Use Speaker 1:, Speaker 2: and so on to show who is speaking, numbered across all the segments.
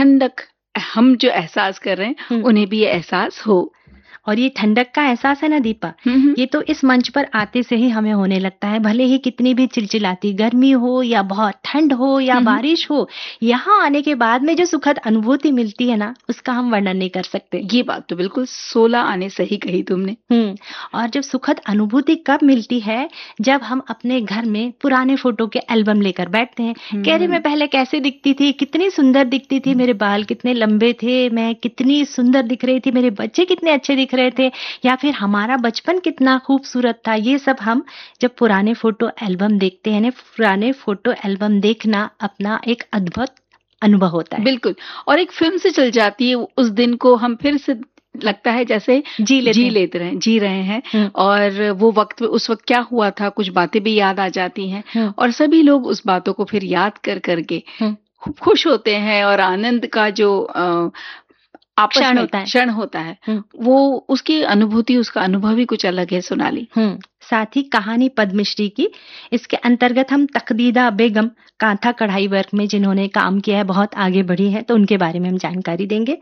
Speaker 1: ठंडक हम जो एहसास कर रहे हैं उन्हें भी ये एहसास हो।
Speaker 2: और ये ठंडक का एहसास है ना दीपा, ये तो इस मंच पर आते से ही हमें होने लगता है। भले ही कितनी भी चिलचिलाती गर्मी हो या बहुत ठंड हो या बारिश हो, यहाँ आने के बाद में जो सुखद अनुभूति मिलती है ना, उसका हम वर्णन नहीं कर सकते।
Speaker 1: ये बात तो बिल्कुल 16 आने सही कही तुमने।
Speaker 2: और जब सुखद अनुभूति कब मिलती है, जब हम अपने घर में पुराने फोटो के एल्बम लेकर बैठते हैं कि अरे मैं पहले कैसे दिखती थी, कितनी सुंदर दिखती थी, मेरे बाल कितने लंबे थे, मैं कितनी सुंदर दिख रही थी, मेरे बच्चे कितने अच्छे दिख रहे थे, या फिर हमारा बचपन कितना खूबसूरत था। ये सब हम जब पुराने फोटो एल्बम देखते हैं ना, पुराने फोटो एल्बम देखना अपना एक अद्भुत अनुभव होता है।
Speaker 1: बिल्कुल, और एक फिल्म से चल जाती है उस दिन को, हम फिर से लगता है जैसे जी रहे हैं और वो वक्त, उस वक्त क्या हुआ था, कुछ बातें भी याद आ जाती हैं और सभी लोग उस बातों को फिर याद कर करके खुश होते हैं और आनंद का जो आपस में क्षण होता है वो, उसकी अनुभूति, उसका अनुभव ही कुछ अलग है सोनाली।
Speaker 2: साथ ही कहानी पद्मश्री की, इसके अंतर्गत हम तकदीदा बेगम कांथा कढ़ाई वर्क में जिन्होंने काम किया है, बहुत आगे बढ़ी है, तो उनके बारे में हम जानकारी देंगे।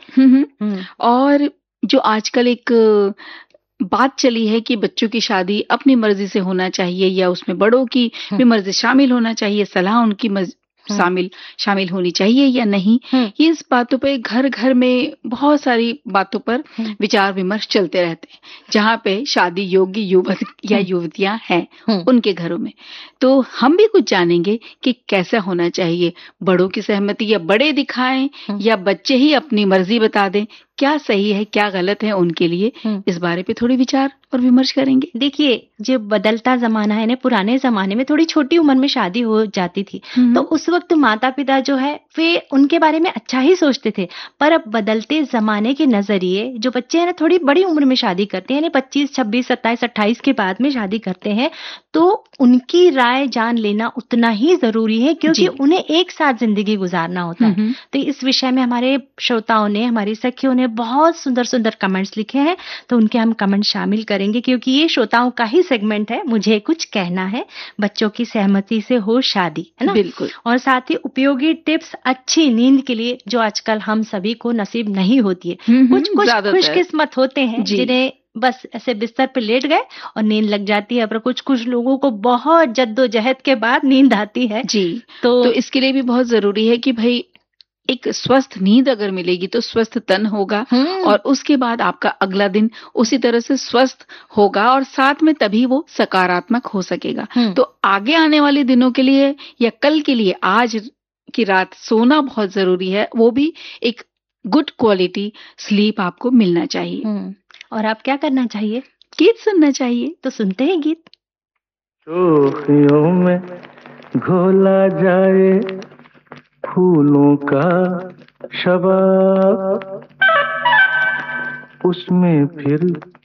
Speaker 1: और जो आजकल एक बात चली है कि बच्चों की शादी अपनी मर्जी से होना चाहिए या उसमें बड़ों की भी मर्जी शामिल होना चाहिए, सलाह उनकी शामिल होनी चाहिए या नहीं, ये इस बातों पे घर घर में बहुत सारी बातों पर विचार विमर्श चलते रहते हैं। जहाँ पे शादी योग्य युवक या युवतियां हैं उनके घरों में, तो हम भी कुछ जानेंगे कि कैसा होना चाहिए, बड़ों की सहमति या बड़े दिखाएं या बच्चे ही अपनी मर्जी बता दें, क्या सही है क्या गलत है उनके लिए, इस बारे पे थोड़ी विचार और विमर्श करेंगे।
Speaker 2: देखिए, जो बदलता जमाना है ना, पुराने जमाने में थोड़ी छोटी उम्र में शादी हो जाती थी, तो उस वक्त माता पिता जो है वे उनके बारे में अच्छा ही सोचते थे। पर अब बदलते जमाने के नजरिए जो बच्चे हैं ना, थोड़ी बड़ी उम्र में शादी करते हैं, 25, 26, 27, 28 के बाद में शादी करते हैं, तो उनकी राय जान लेना उतना ही जरूरी है, क्योंकि उन्हें एक साथ जिंदगी गुजारना होता है। तो इस विषय में हमारे श्रोताओं ने, हमारी सखियों ने बहुत सुंदर सुंदर कमेंट्स लिखे हैं, तो उनके हम कमेंट शामिल करेंगे, क्योंकि ये श्रोताओं का ही सेगमेंट है। मुझे कुछ कहना है, बच्चों की सहमति से हो शादी, है ना।
Speaker 1: बिल्कुल। और
Speaker 2: साथ ही उपयोगी टिप्स अच्छी नींद के लिए, जो आजकल हम सभी को नसीब नहीं होती है। कुछ खुशकिस्मत होते हैं जिन्हें बस ऐसे बिस्तर पे लेट गए और नींद लग जाती है, पर कुछ लोगों को बहुत जद्दोजहद के बाद नींद आती है।
Speaker 1: तो इसके लिए भी बहुत जरूरी है कि भाई एक स्वस्थ नींद अगर मिलेगी तो स्वस्थ तन होगा और उसके बाद आपका अगला दिन उसी तरह से स्वस्थ होगा और साथ में तभी वो सकारात्मक हो सकेगा। तो आगे आने वाले दिनों के लिए या कल के लिए आज की रात सोना बहुत जरूरी है, वो भी एक गुड क्वालिटी स्लीप आपको मिलना चाहिए।
Speaker 2: और आप क्या करना चाहिए?
Speaker 1: गीत सुनना चाहिए।
Speaker 2: तो सुनते हैं गीत।
Speaker 3: शोखियों में घोला जाए फूलों का शबाब, उसमें फिर